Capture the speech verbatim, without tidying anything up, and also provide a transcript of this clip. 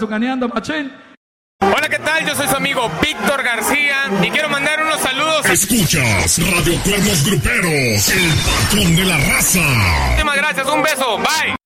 besucaneando, machín. Hola, ¿qué tal? Yo soy su amigo Víctor García y quiero mandar unos saludos. Escuchas Radio Cuernos Gruperos, el patrón de la raza. Muchísimas gracias, un beso, bye.